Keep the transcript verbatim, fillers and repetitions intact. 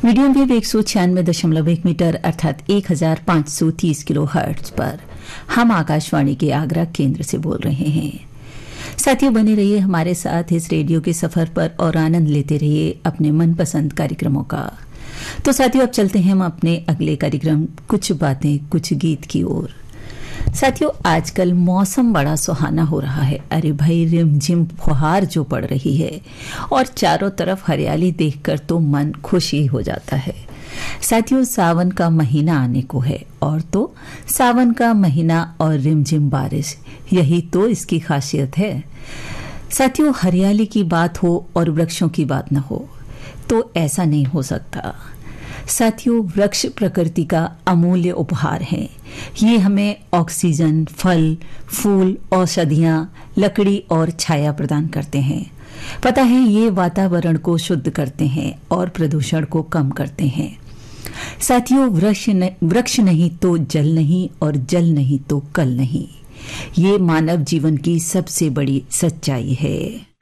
Medium wave एक सौ छियानवे दशमलव एक मीटर अर्थात एक हजार पांच सौ तीस किलो हर्ट्ज पर हम आकाशवाणी के आगरा केंद्र से बोल रहे हैं। साथियों, बने रहिए हमारे साथ इस रेडियो के सफर पर और आनंद लेते रहिए अपने मनपसंद कार्यक्रमों का। तो साथियों, अब चलते हैं हम अपने अगले कार्यक्रम कुछ बातें कुछ गीत की ओर। साथियों, आजकल मौसम बड़ा सुहाना हो रहा है। अरे भाई, रिमझिम फुहार जो पड़ रही है और चारों तरफ हरियाली देखकर तो मन खुश ही हो जाता है। साथियों, सावन का महीना आने को है और तो सावन का महीना और रिमझिम बारिश, यही तो इसकी खासियत है। साथियों, हरियाली की बात हो और वृक्षों की बात न हो तो ऐसा नहीं हो सकता। साथियों, वृक्ष प्रकृति का अमूल्य उपहार है। ये हमें ऑक्सीजन, फल, फूल, औषधियां, लकड़ी और छाया प्रदान करते हैं। पता है, ये वातावरण को शुद्ध करते हैं और प्रदूषण को कम करते हैं। साथियों, वृक्ष न, वृक्ष नहीं तो जल नहीं और जल नहीं तो कल नहीं। ये मानव जीवन की सबसे बड़ी सच्चाई है।